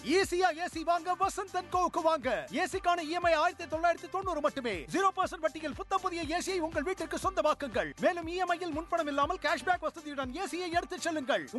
ஈஸியா ஏசி வாங்க வசந்த் அண்ட் கோவுக்கு வாங்க. ஏசிக்கான இஎம்ஐ 1990 மட்டுமே. 0% வட்டியில் புத்தம் புதிய ஏசியை உங்கள் வீட்டிற்கு சொந்தமாக்குங்கள். மேலும் இஎம்ஐயில் முன்பணம் இல்லாமல் கேஷ்பேக் வசதியுடன் ஏசியை எடுத்துச் செல்லுங்கள்.